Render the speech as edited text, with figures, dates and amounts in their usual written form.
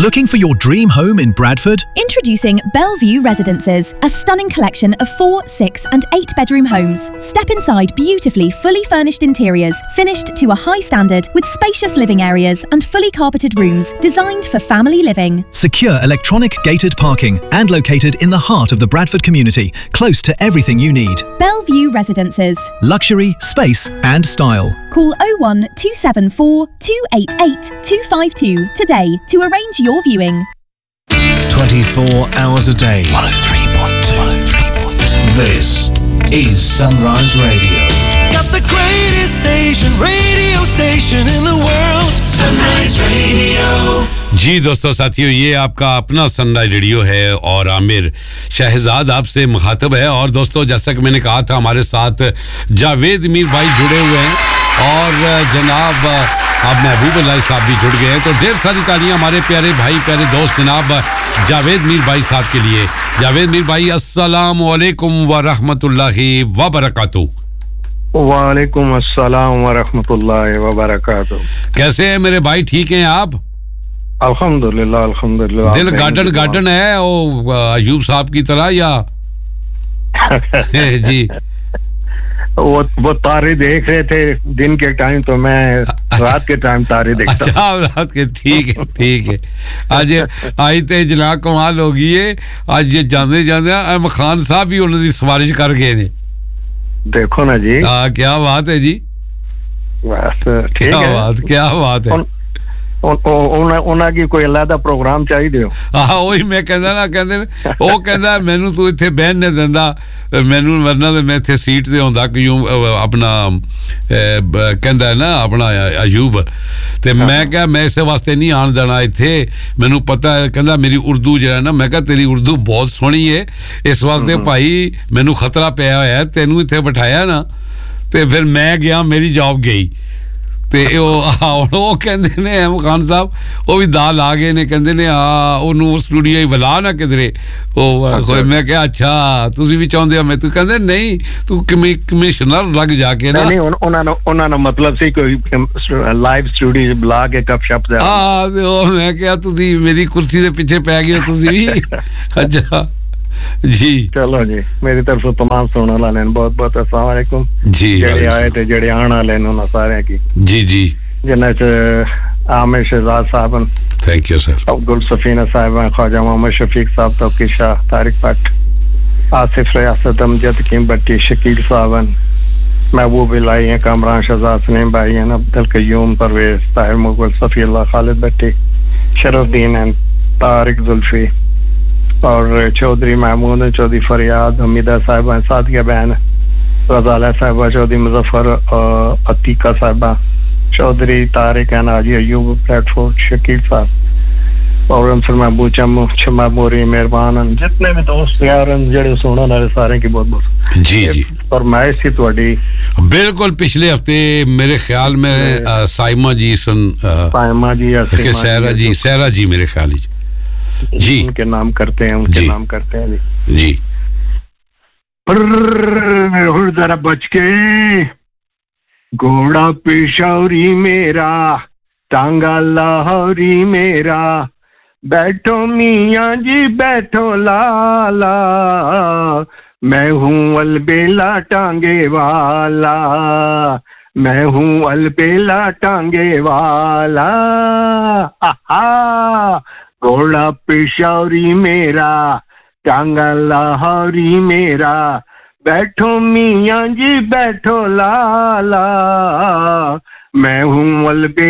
Looking for your dream home in Bradford? Introducing Bellevue Residences, a stunning collection of 4, 6 and 8 bedroom homes. Step inside beautifully fully furnished interiors, finished to a high standard with spacious living areas and fully carpeted rooms designed for family living. Secure electronic gated parking and located in the heart of the Bradford community, close to everything you need. Bellevue Residences. Luxury, space and style. Call 01274 288 252 today to arrange your viewing. 24 hours a day. 103.2. 103.2. This is Sunrise Radio. Got the greatest radio station in the world. Sunrise Radio. जी दोस्तों साथियों, ये आपका अपना sunrise radio है और आमिर शहजाद आपसे मुखातब है। और दोस्तों, जैसा कि मैंने कहा था, हमारे साथ जावेद मीर भाई जुड़े हुए हैं और जनाब अब महबूब अल्लाह साहब भी जुड़ गए हैं। तो ढेर सारी तालियां हमारे प्यारे भाई, प्यारे दोस्त जनाब जावेद मीर भाई साहब के लिए। जावेद मीर भाई, अस्सलाम वालेकुम व रहमतुल्लाहि व बरकातहू। वालेकुम अस्सलाम व रहमतुल्लाहि व बरकातहू। कैसे हैं मेरे भाई, ठीक हैं आप? अल्हम्दुलिल्लाह अल्हम्दुलिल्लाह। दिल गार्डन है वो अयूब साहब की तरह या? जी, वो तारे देख रहे थे दिन के टाइम, तो मैं रात के टाइम तारे देखता। अच्छा, रात के, ठीक है। आज ते जना कमाल हो गई है। आज ये जाने अहम खान साहब भी उन्होंने सिफारिश कर गए ने। देखो ना जी। हाँ, क्या बात है जी, बस ठीक है। क्या बात है। ਉਹਨਾਂ ਕੀ ਕੋਈ ਅਲੱਗਾ ਪ੍ਰੋਗਰਾਮ ਚਾਹੀਦੇ ਹੋ? ਹਾਂ, ਉਹੀ ਮੈਂ ਕਹਿੰਦਾ ਨਾ, ਉਹ ਕਹਿੰਦਾ ਮੈਨੂੰ ਤੂੰ ਇੱਥੇ ਬਹਿਣ ਨਹੀਂ ਦਿੰਦਾ, ਮੈਨੂੰ ਵਰਨਾ ਤੇ ਮੈਂ ਇੱਥੇ ਸੀਟ ਤੇ ਹੁੰਦਾ ਕਿਉਂ ਆਪਣਾ ਕਹਿੰਦਾ ਨਾ ਆਪਣਾ ਅਯੂਬ, ਤੇ ਮੈਂ ਕਿਹਾ ਮੈਂ ਇਸੇ ਵਾਸਤੇ ਨਹੀਂ ਆਣ ਦੇਣਾ ਇੱਥੇ, ਮੈਨੂੰ ਪਤਾ ਹੈ। ਕਹਿੰਦਾ ਮੇਰੀ ਉਰਦੂ ਜਿਹੜਾ ਨਾ, ਮੈਂ ਕਿਹਾ ਤੇਰੀ ਉਰਦੂ ਬਹੁਤ ਸੋਹਣੀ ਹੈ, ਇਸ ਵਾਸਤੇ ਭਾਈ ਮੈਨੂੰ ਖਤਰਾ ਪਿਆ ਹੋਇਆ, ਤੈਨੂੰ ਇੱਥੇ ਬਿਠਾਇਆ ਨਾ, ਤੇ ਫਿਰ ਮੈਂ ਗਿਆ, ਮੇਰੀ ਜੌਬ ਗਈ। ਤੇ ਉਹ ਕਹਿੰਦੇ ਨੇ ਅਹਿਮ ਖਾਨ ਸਾਹਿਬ, ਉਹ ਵੀ ਦਾਲ ਆ ਗਏ ਨੇ, ਕਹਿੰਦੇ ਨੇ ਉਹਨੂੰ ਸਟੂਡੀਓ ਹੀ ਬੁਲਾ ਨਾ ਕਿਧਰੇ। ਉਹ ਮੈਂ ਕਿਹਾ ਅੱਛਾ ਤੁਸੀਂ ਵੀ ਚਾਹੁੰਦੇ ਹੋ? ਮੈਂ ਤੂੰ ਕਹਿੰਦੇ ਨਹੀਂ, ਤੂੰ ਕਮਿਸ਼ਨਰ ਲੱਗ ਜਾ ਕੇ ਨਾ। ਨਹੀਂ, ਉਹਨਾਂ ਦਾ ਮਤਲਬ ਸੀ ਕੋਈ ਲਾਈਵ ਸਟੂਡੀਓ ਬੁਲਾ ਕੇ ਗੱਪਸ਼ਪ ਦਾ। ਹਾਂ, ਤੇ ਉਹ ਮੈਂ ਕਿਹਾ ਤੁਸੀਂ ਮੇਰੀ ਕੁਰਸੀ ਦੇ ਪਿੱਛੇ ਪੈ ਗਏ ਹੋ ਤੁਸੀਂ ਵੀ। ਅੱਛਾ जी, चलो जी, मेरी तरफ से तमाम सुनने वाले बहुत बहुत अस्सलाम वालेकुम जी। जेड़े आए थे, जेड़े आने वाले ने, उन्हां सारे की जी जिन्हां च आमिर शहजाद साहब, thank you sir, Abdul Safina साहब, ख्वाजा मोहम्मद शफीक साहब, तौकीर शाह, तारिक भट्ट, आसिफ रियासत, अमजद कीम भट्टी, शकील साहब, महबूब इलाही, कामरान शहजाद, सलीम भाई, अब्दुल कयूम, परवेज ताहिर, मुगल, सफी अल्लाह, खालिद भट्टी, शरफुद्दीन, तारिक जुल्फी और चौधरी महमूद, चौधरी फरियाद, हमीदा साहिबा, सादिया बहन, रजाला साहिबा, चौधरी मुजफ्फर, अतीका साहिबा, चौधरी तारिक, नाजी अयूब, प्लेटफोर्ड, शकील साहब और अंसर महबूब, चम्मा मोरी, मेहरबान, जितने भी दोस्त यार जेड़े सुनने वाले सारे की बहुत बहुत जी फरमाइश थी ਤੁਹਾਡੀ। बिल्कुल, पिछले हफ्ते मेरे ख्याल में साइमा जी साइमा जी या सहरा जी मेरे ख्याल जी उनके नाम करते हैं, नाम करते हैं जी। जरा बच के, घोड़ा पेशौरी मेरा, टांगा लाहौरी मेरा, बैठो मियाँ जी बैठो लाला, मैं हूँ अलबेला टांगे वाला, मैं हूँ अलबेला टांगे वाला। घोड़ा पेशौरी मेरा, टांगा लाहौरी मेरा, बैठो मियाँ जी बैठो लाला, मैं हूँ अलबेला